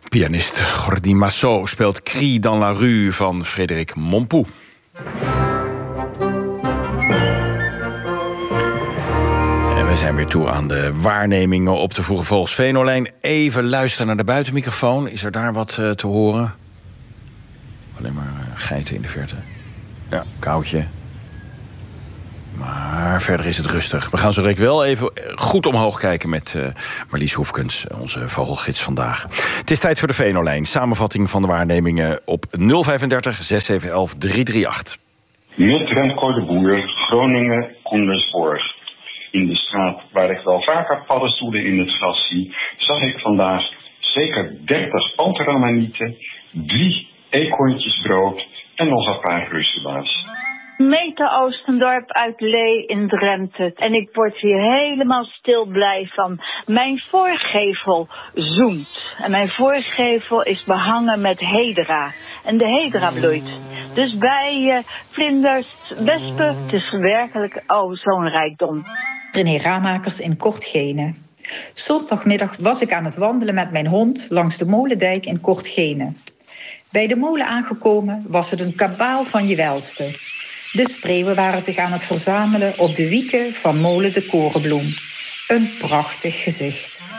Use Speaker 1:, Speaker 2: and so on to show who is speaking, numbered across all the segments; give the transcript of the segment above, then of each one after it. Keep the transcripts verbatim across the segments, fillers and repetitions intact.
Speaker 1: Pianist Jordi Massot speelt Cri dans la rue van Frédéric Mompou. En we zijn weer toe aan de waarnemingen op de Vroege Vogels Venolijn. Even luisteren naar de buitenmicrofoon. Is er daar wat uh, te horen? Alleen maar uh, geiten in de verte. Ja, koudje. Maar verder is het rustig. We gaan zo direct wel even goed omhoog kijken met uh, Marlies Hoefkens, onze vogelgids vandaag. Het is tijd voor de Venolijn. Samenvatting van de waarnemingen op nul vijfendertig zes zeven een een drie drie acht.
Speaker 2: Met Remco de Boer, Groningen, Koendersborg. In de straat waar ik wel vaker paddenstoelen in het gras zie, zag ik vandaag zeker dertig panteramanieten, drie eekhoorntjes brood en nog een paar russelaars.
Speaker 3: Meta Oostendorp uit Lee in Drenthe. En ik word hier helemaal stil blij van. Mijn voorgevel zoemt. En mijn voorgevel is behangen met hedera. En de hedera bloeit. Dus bij uh, vlinders, wespen, het is werkelijk oh, zo'n rijkdom.
Speaker 4: René Ramakers in Kortgene. Zondagmiddag was ik aan het wandelen met mijn hond langs de molendijk in Kortgene. Bij de molen aangekomen was het een kabaal van je welste. De spreeuwen waren zich aan het verzamelen op de wieken van molen de Korenbloem. Een prachtig gezicht.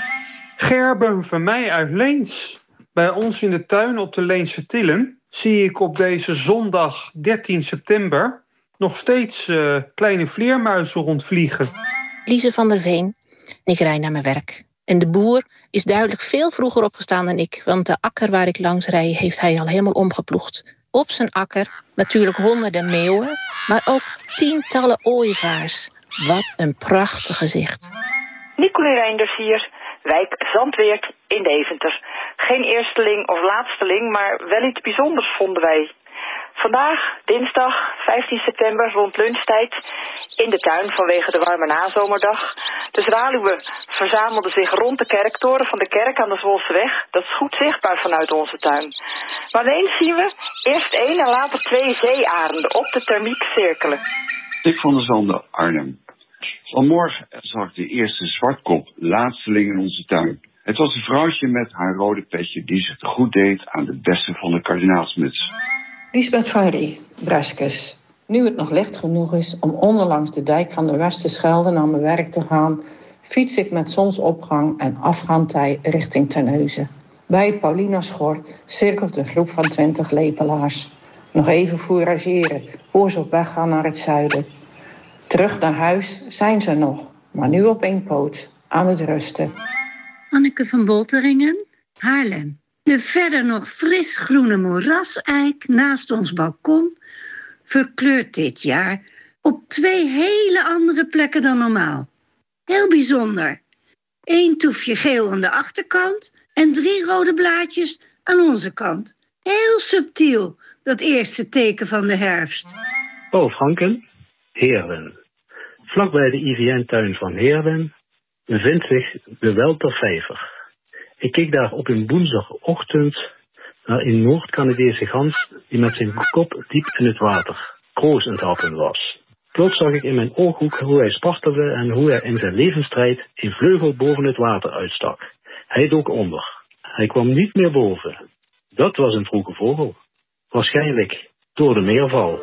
Speaker 5: Gerben van mij uit Leens. Bij ons in de tuin op de Leense Tillen zie ik op deze zondag dertien september nog steeds uh, kleine vleermuizen rondvliegen.
Speaker 6: Lize van der Veen. Ik rijd naar mijn werk. En de boer is duidelijk veel vroeger opgestaan dan ik, want de akker waar ik langs rijd heeft hij al helemaal omgeploegd. Op zijn akker natuurlijk honderden meeuwen, maar ook tientallen ooievaars. Wat een prachtig gezicht.
Speaker 7: Nicolien Reinders hier, wijk Zandweert in Deventer. Geen eersteling of laatsteling, maar wel iets bijzonders vonden wij. Vandaag, dinsdag vijftien september, rond lunchtijd, in de tuin vanwege de warme nazomerdag. De zwaluwen verzamelden zich rond de kerktoren van de kerk aan de Zwolseweg. Dat is goed zichtbaar vanuit onze tuin. Maar ineens zien we eerst één en later twee zeearenden op de termiek cirkelen.
Speaker 2: Ik van der Zande, Arnhem. Vanmorgen zag ik de eerste zwartkop, laatsteling in onze tuin. Het was een vrouwtje met haar rode petje die zich te goed deed aan de beste van de kardinaalsmuts.
Speaker 8: Lisbeth van Rie, Breskes. Nu het nog licht genoeg is om onderlangs de dijk van de Westerschelde naar mijn werk te gaan, fiets ik met zonsopgang en afgaandtij richting Terneuzen. Bij Paulina Schor cirkelt een groep van twintig lepelaars. Nog even fourageren voor ze op weg gaan naar het zuiden. Terug naar huis zijn ze nog, maar nu op één poot, aan het rusten.
Speaker 9: Anneke van Bolteringen, Haarlem. De verder nog frisgroene moeraseik naast ons balkon verkleurt dit jaar op twee hele andere plekken dan normaal. Heel bijzonder. Eén toefje geel aan de achterkant en drie rode blaadjes aan onze kant. Heel subtiel, dat eerste teken van de herfst.
Speaker 10: Paul Franken, Heerlen. Vlakbij de I V N-tuin van Heerlen bevindt zich de Weltervijver. Ik keek daar op een woensdagochtend naar een Noord-Canadese gans die met zijn kop diep in het water kroos aan het happen was. Plots zag ik in mijn ooghoek hoe hij spartelde en hoe hij in zijn levensstrijd een vleugel boven het water uitstak. Hij dook onder. Hij kwam niet meer boven. Dat was een vroege vogel. Waarschijnlijk door de meerval.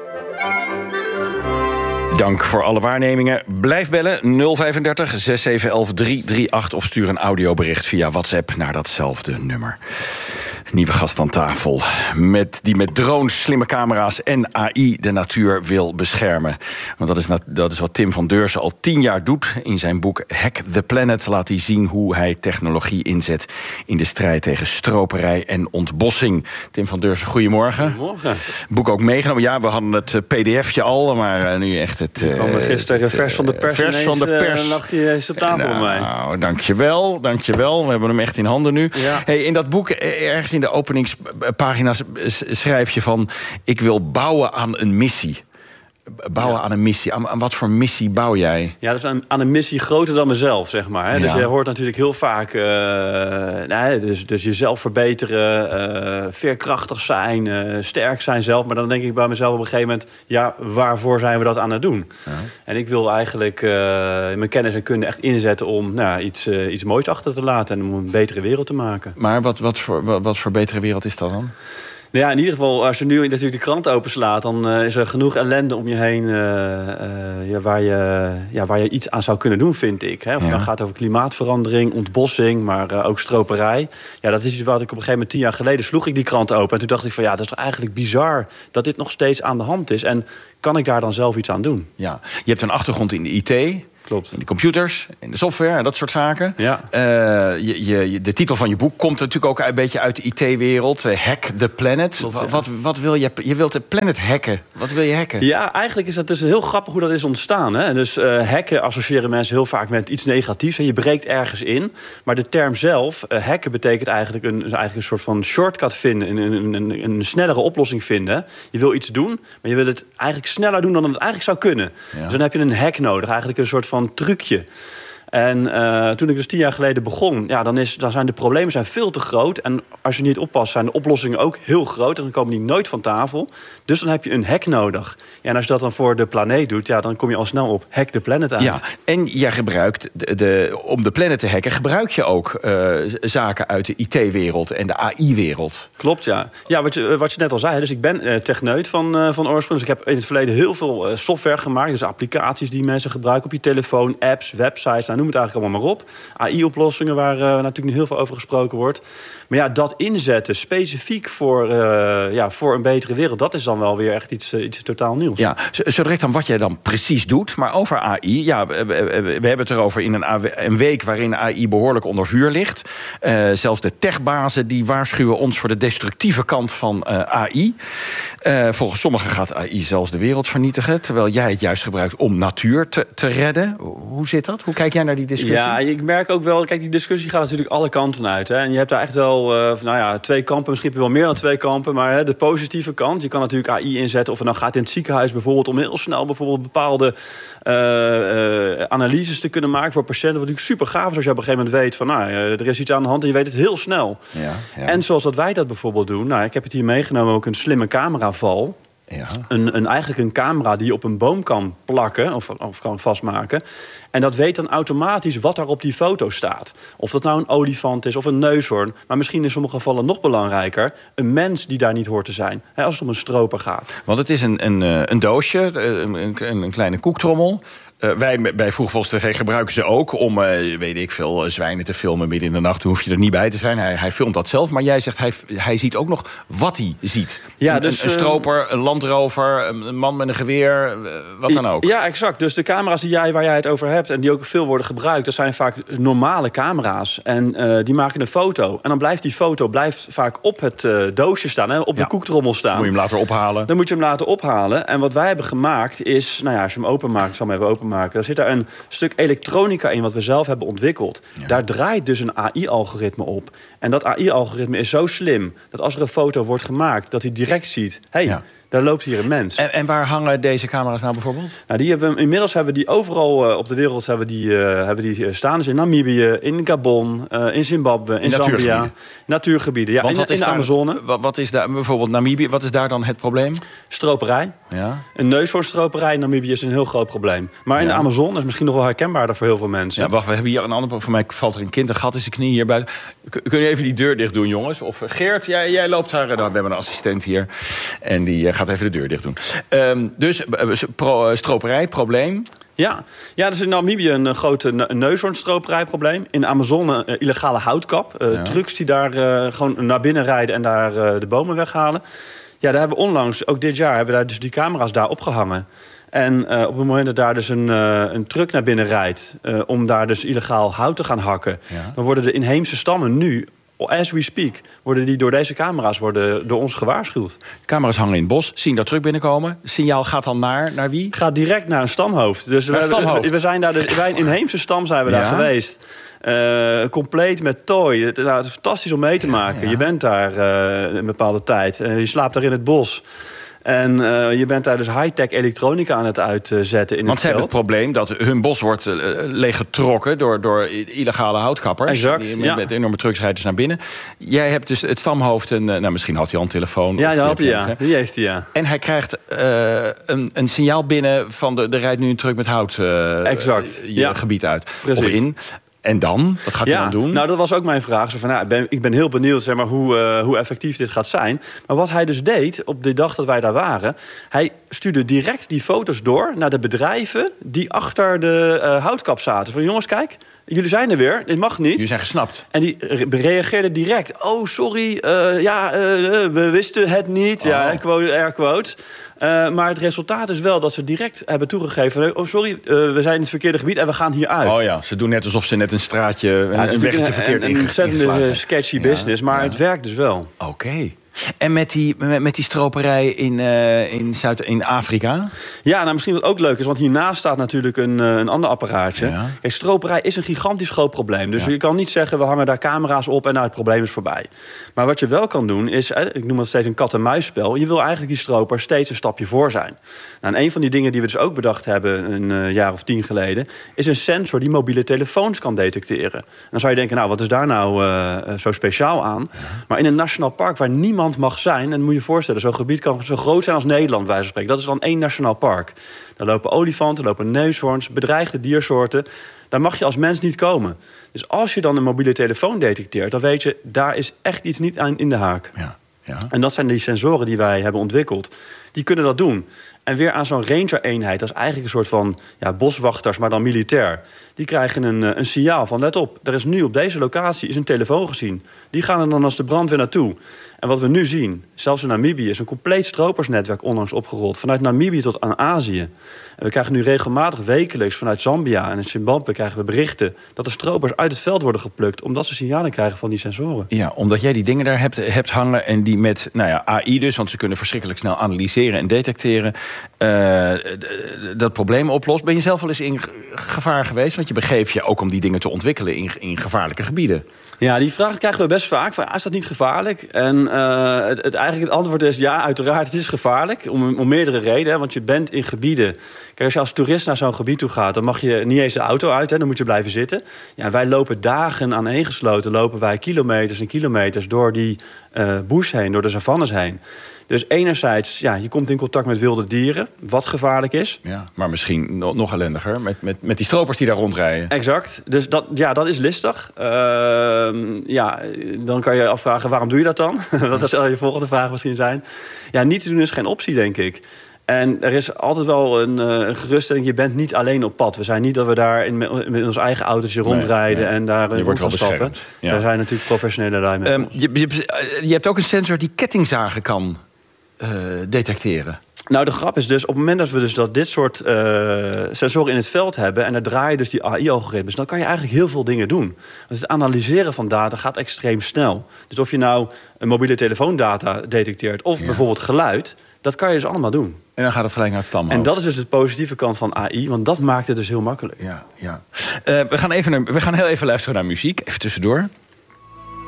Speaker 1: Dank voor alle waarnemingen. Blijf bellen nul vijfendertig zes zeven een een drie drie acht of stuur een audiobericht via WhatsApp naar datzelfde nummer. Nieuwe gast aan tafel, met, die met drones, slimme camera's en A I de natuur wil beschermen. Want dat is, dat is wat Tim van Deursen al tien jaar doet. In zijn boek Hack the Planet laat hij zien hoe hij technologie inzet in de strijd tegen stroperij en ontbossing. Tim van Deursen, goedemorgen.
Speaker 11: Goedemorgen.
Speaker 1: Boek ook meegenomen. Ja, we hadden het P D F'tje al, maar nu echt het...
Speaker 11: Ik kwam gisteren het, vers van de pers.
Speaker 1: Vers van de pers.
Speaker 11: En lag hij eens op tafel
Speaker 1: nou,
Speaker 11: bij mij.
Speaker 1: Nou, dankjewel, dankjewel. We hebben hem echt in handen nu.
Speaker 11: Ja.
Speaker 1: Hey, in dat boek, ergens in de openingspagina's schrijf je van: ik wil bouwen aan een missie. bouwen ja. aan een missie. Aan, aan wat voor missie bouw jij?
Speaker 11: Ja, dat is aan, aan een missie groter dan mezelf, zeg maar. Hè? Ja. Dus je hoort natuurlijk heel vaak uh, nou, dus, dus jezelf verbeteren, uh, veerkrachtig zijn, uh, sterk zijn zelf. Maar dan denk ik bij mezelf op een gegeven moment, ja, waarvoor zijn we dat aan het doen? Ja. En ik wil eigenlijk uh, mijn kennis en kunde echt inzetten om nou, iets, uh, iets moois achter te laten en om een betere wereld te maken.
Speaker 1: Maar wat, wat, voor, wat, wat voor betere wereld is dat dan?
Speaker 11: Nou ja, in ieder geval, als je nu natuurlijk de krant openslaat, dan uh, is er genoeg ellende om je heen uh, uh, ja, waar, je, ja, waar je iets aan zou kunnen doen, vind ik. Hè? Of het ja. dan gaat over klimaatverandering, ontbossing, maar uh, ook stroperij. Ja, dat is iets wat ik op een gegeven moment tien jaar geleden sloeg ik die krant open. En toen dacht ik van ja, dat is toch eigenlijk bizar dat dit nog steeds aan de hand is. En kan ik daar dan zelf iets aan doen?
Speaker 1: Ja, je hebt een achtergrond in de I T.
Speaker 11: Klopt.
Speaker 1: In de computers, in de software en dat soort zaken.
Speaker 11: Ja.
Speaker 1: Uh, je, je, de titel van je boek komt natuurlijk ook een beetje uit de I T-wereld. Uh, Hack the Planet.
Speaker 11: Klopt,
Speaker 1: wat,
Speaker 11: ja.
Speaker 1: wat, wat wil je? Je wilt de planet hacken. Wat wil je hacken?
Speaker 11: Ja, eigenlijk is dat dus heel grappig hoe dat is ontstaan. Hè? Dus uh, hacken associëren mensen heel vaak met iets negatiefs. En je breekt ergens in. Maar de term zelf, uh, hacken, betekent eigenlijk een, eigenlijk een soort van shortcut vinden. Een, een, een, een snellere oplossing vinden. Je wil iets doen, maar je wil het eigenlijk sneller doen dan het eigenlijk zou kunnen. Ja. Dus dan heb je een hack nodig. Eigenlijk een soort van trucje. En uh, toen ik dus tien jaar geleden begon, ja, dan, is, dan zijn de problemen zijn veel te groot. En als je niet oppast, zijn de oplossingen ook heel groot. En dan komen die nooit van tafel. Dus dan heb je een hack nodig. Ja, en als je dat dan voor de planeet doet, ja, dan kom je al snel op hack the planet uit.
Speaker 1: Ja, en jij gebruikt, de, de, om de planet te hacken, gebruik je ook uh, zaken uit de I T-wereld en de A I-wereld.
Speaker 11: Klopt, ja. Ja, wat je, wat je net al zei, dus ik ben uh, techneut van, uh, van oorsprong. Dus ik heb in het verleden heel veel uh, software gemaakt. Dus applicaties die mensen gebruiken op je telefoon, apps, websites. Nou, noem het eigenlijk allemaal maar op. A I-oplossingen waar uh, natuurlijk nu heel veel over gesproken wordt. Maar ja, dat inzetten specifiek voor, uh, ja, voor een betere wereld, dat is dan wel weer echt iets, uh, iets totaal nieuws.
Speaker 1: Ja, zo direct aan wat jij dan precies doet. Maar over A I, ja, we, we, we hebben het erover in een, een week waarin A I behoorlijk onder vuur ligt. Uh, zelfs de techbazen die waarschuwen ons voor de destructieve kant van uh, A I. Uh, volgens sommigen gaat A I zelfs de wereld vernietigen, terwijl jij het juist gebruikt om natuur te, te redden. Hoe zit dat? Hoe kijk jij naar die discussie?
Speaker 11: Ja, ik merk ook wel, kijk, die discussie gaat natuurlijk alle kanten uit. Hè? En je hebt daar echt wel, uh, nou ja, twee kampen, misschien wel meer dan twee kampen, maar hè, de positieve kant. Je kan natuurlijk A I inzetten, of het nou gaat in het ziekenhuis bijvoorbeeld, om heel snel bijvoorbeeld bepaalde uh, uh, analyses te kunnen maken voor patiënten. Wat natuurlijk super gaaf is als je op een gegeven moment weet van, nou, uh, er is iets aan de hand en je weet het heel snel.
Speaker 1: Ja, ja.
Speaker 11: En zoals dat wij dat bijvoorbeeld doen, nou, ik heb het hier meegenomen, ook een slimme cameraval.
Speaker 1: Ja.
Speaker 11: Een, een, eigenlijk een camera die je op een boom kan plakken of, of kan vastmaken. En dat weet dan automatisch wat er op die foto staat. Of dat nou een olifant is of een neushoorn. Maar misschien in sommige gevallen nog belangrijker, een mens die daar niet hoort te zijn. Hè, als het om een stroper gaat.
Speaker 1: Want het is een, een, een doosje, een, een, een kleine koektrommel. Uh, wij bij Vroegvogels T V gebruiken ze ook om, uh, weet ik veel, uh, zwijnen te filmen midden in de nacht. Dan hoef je er niet bij te zijn. Hij, hij filmt dat zelf. Maar jij zegt, hij, hij ziet ook nog wat hij ziet.
Speaker 11: Ja,
Speaker 1: een,
Speaker 11: dus,
Speaker 1: een, een stroper, een landrover, een man met een geweer, uh, wat dan ook.
Speaker 11: Ja, exact. Dus de camera's die jij, waar jij het over hebt en die ook veel worden gebruikt, dat zijn vaak normale camera's. En uh, die maken een foto. En dan blijft die foto blijft vaak op het uh, doosje staan, hè, op
Speaker 1: ja.
Speaker 11: de koektrommel staan.
Speaker 1: Moet je hem later ophalen.
Speaker 11: Dan moet je hem laten ophalen. En wat wij hebben gemaakt is, nou ja, als je hem openmaakt, ik zal hem even openmaken. Er zit daar een stuk elektronica in wat we zelf hebben ontwikkeld. Ja. Daar draait dus een A I-algoritme op. En dat A I-algoritme is zo slim dat als er een foto wordt gemaakt, dat hij direct ziet, hé, hey, ja. daar loopt hier een mens.
Speaker 1: En, en waar hangen deze camera's nou bijvoorbeeld?
Speaker 11: Nou, die hebben we, inmiddels hebben we die overal uh, op de wereld hebben die, uh, hebben die staan. Dus in Namibië, in Gabon, uh, in Zimbabwe, in, in Zambia. Natuurgebieden. Natuurgebieden, ja.
Speaker 1: Want
Speaker 11: in,
Speaker 1: wat is
Speaker 11: in de
Speaker 1: daar,
Speaker 11: Amazone.
Speaker 1: Wat, wat is daar, bijvoorbeeld Namibië, wat is daar dan het probleem?
Speaker 11: Stroperij.
Speaker 1: Ja.
Speaker 11: Een neushoornstroperij in Namibië is een heel groot probleem. Maar in ja. de Amazone is misschien nog wel herkenbaarder voor heel veel mensen.
Speaker 1: Ja, wacht, we hebben hier een ander. Voor mij valt er een kind, een gat in zijn knie hier buiten. Kun je even die deur dicht doen, jongens? Of Geert, jij, jij loopt daar. Nou, we hebben een assistent hier. En die gaat even de deur dicht doen. Um, dus pro, stroperij, probleem.
Speaker 11: Ja. ja, dat is in Namibië een groot neushoornstroperijprobleem. In de Amazone uh, illegale houtkap. Uh, ja. Trucks die daar uh, gewoon naar binnen rijden en daar uh, de bomen weghalen. Ja, daar hebben we onlangs, ook dit jaar, hebben we daar dus die camera's daar opgehangen. En uh, op het moment dat daar dus een, uh, een truck naar binnen rijdt, Uh, om daar dus illegaal hout te gaan hakken, ja. dan worden de inheemse stammen nu, as we speak, worden die door deze camera's worden door ons gewaarschuwd.
Speaker 1: Camera's hangen in het bos, zien dat truck binnenkomen. Signaal gaat dan naar, naar wie?
Speaker 11: Gaat direct naar een stamhoofd. Dus we, stamhoofd. We, we zijn daar dus, wij een inheemse stam zijn we ja. daar geweest. Uh, compleet met tooi. Het, nou, het is fantastisch om mee te maken. Ja, ja. Je bent daar uh, een bepaalde tijd. Uh, je slaapt daar in het bos. En uh, je bent daar dus high-tech elektronica aan het uitzetten in
Speaker 1: Want
Speaker 11: het
Speaker 1: ze
Speaker 11: veld.
Speaker 1: hebben het probleem dat hun bos wordt uh, leeggetrokken door, door illegale houtkappers.
Speaker 11: Exact,
Speaker 1: Die met,
Speaker 11: ja.
Speaker 1: met enorme trucks rijden naar binnen. Jij hebt dus het stamhoofd, en, uh, nou, misschien had hij al een telefoon.
Speaker 11: Ja, die had hij,
Speaker 1: ja.
Speaker 11: ja. Die heeft hij, ja.
Speaker 1: En hij krijgt uh, een, een signaal binnen van de, er rijdt nu een truck met hout uh,
Speaker 11: exact.
Speaker 1: je
Speaker 11: ja.
Speaker 1: gebied uit.
Speaker 11: Precies.
Speaker 1: Of in. En dan? Wat gaat
Speaker 11: ja,
Speaker 1: hij dan doen?
Speaker 11: Nou, dat was ook mijn vraag. Zo van, nou, ik, ben, ik ben heel benieuwd zeg maar, hoe, uh, hoe effectief dit gaat zijn. Maar wat hij dus deed op de dag dat wij daar waren... hij stuurde direct die foto's door naar de bedrijven... die achter de uh, houtkap zaten. Van jongens, kijk, jullie zijn er weer. Dit mag niet.
Speaker 1: Jullie zijn gesnapt.
Speaker 11: En die re- reageerden direct. Oh, sorry, uh, ja, uh, we wisten het niet. Oh. Ja, quote, air quotes. Uh, maar het resultaat is wel dat ze direct hebben toegegeven... oh, sorry, uh, we zijn in het verkeerde gebied en we gaan hier uit.
Speaker 1: Oh ja, ze doen net alsof ze net een straatje... Ja, een, een weggetje verkeerd
Speaker 11: Een ontzettende sketchy
Speaker 1: ja,
Speaker 11: business, maar
Speaker 1: ja.
Speaker 11: het werkt dus wel.
Speaker 1: Oké. Okay. En met die, met, met die stroperij in, uh, in, Zuid- in Afrika?
Speaker 11: Ja, nou misschien wat ook leuk is, want hiernaast staat natuurlijk een, een ander apparaatje. Ja. Kijk, stroperij is een gigantisch groot probleem. Dus ja. je kan niet zeggen, we hangen daar camera's op en nou, het probleem is voorbij. Maar wat je wel kan doen is, ik noem het steeds een kat-en-muisspel. Je wil eigenlijk die stroper steeds een stapje voor zijn. Nou, en een van die dingen die we dus ook bedacht hebben een uh, jaar of tien geleden... is een sensor die mobiele telefoons kan detecteren. En dan zou je denken, nou, wat is daar nou uh, zo speciaal aan? Ja. Maar in een nationaal park waar niemand mag zijn... en dan moet je je voorstellen, zo'n gebied kan zo groot zijn als Nederland, bij wijze van spreken. Dat is dan één nationaal park. Daar lopen olifanten, lopen neushoorns, bedreigde diersoorten. Daar mag je als mens niet komen. Dus als je dan een mobiele telefoon detecteert... dan weet je, daar is echt iets niet aan in de haak.
Speaker 1: Ja, ja.
Speaker 11: En dat zijn die sensoren die wij hebben ontwikkeld. Die kunnen dat doen. En weer aan zo'n ranger-eenheid, dat is eigenlijk een soort van ja, boswachters, maar dan militair. Die krijgen een, een signaal van, let op, er is nu op deze locatie is een telefoon gezien. Die gaan er dan als de brandweer naartoe. En wat we nu zien, zelfs in Namibië, is een compleet stropersnetwerk onlangs opgerold. Vanuit Namibië tot aan Azië. En we krijgen nu regelmatig wekelijks vanuit Zambia en in Zimbabwe krijgen we berichten dat de stropers uit het veld worden geplukt, omdat ze signalen krijgen van die sensoren.
Speaker 1: Ja, omdat jij die dingen daar hebt, hebt hangen en die met nou ja, A I dus, want ze kunnen verschrikkelijk snel analyseren en detecteren, uh, dat probleem oplost. Ben je zelf wel eens in gevaar geweest? Want je begeeft je ook om die dingen te ontwikkelen in, in gevaarlijke gebieden.
Speaker 11: Ja, die vraag krijgen we best vaak. Van, is dat niet gevaarlijk? En uh, het, het, eigenlijk het antwoord is ja, uiteraard, het is gevaarlijk. Om, om meerdere redenen. Want je bent in gebieden. Kijk, als je als toerist naar zo'n gebied toe gaat, dan mag je niet eens de auto uit. Hè, dan moet je blijven zitten. Ja, wij lopen dagen aaneengesloten. Lopen wij kilometers en kilometers door die uh, bush heen, door de savannes heen. Dus enerzijds, ja, je komt in contact met wilde dieren, wat gevaarlijk is.
Speaker 1: Ja, maar misschien nog, nog ellendiger, met, met, met die stropers die daar rondrijden.
Speaker 11: Exact. Dus dat, ja, dat is listig. Uh, ja, dan kan je je afvragen, waarom doe je dat dan? Dat zal je volgende vraag misschien zijn. Ja, niets doen is geen optie, denk ik. En er is altijd wel een, een geruststelling, je bent niet alleen op pad. We zijn niet dat we daar in, met ons eigen autootje rondrijden nee, nee. en daar
Speaker 1: je wordt wel
Speaker 11: stappen. Ja. Daar zijn natuurlijk professionele lui mee.
Speaker 1: Um, je, je, je hebt ook een sensor die kettingzagen kan uh, detecteren.
Speaker 11: Nou, de grap is dus, op het moment dat we dus dat dit soort uh, sensoren in het veld hebben en daar draaien dus die A I-algoritmes, dan kan je eigenlijk heel veel dingen doen. Dus het analyseren van data gaat extreem snel. Dus of je nou een mobiele telefoondata detecteert of ja. bijvoorbeeld geluid, dat kan je dus allemaal doen.
Speaker 1: En dan gaat het gelijk naar het stamhoofd.
Speaker 11: En dat is dus de positieve kant van A I, want dat maakt het dus heel makkelijk.
Speaker 1: Ja, ja. Uh, we, gaan even naar, we gaan heel even luisteren naar muziek, even tussendoor.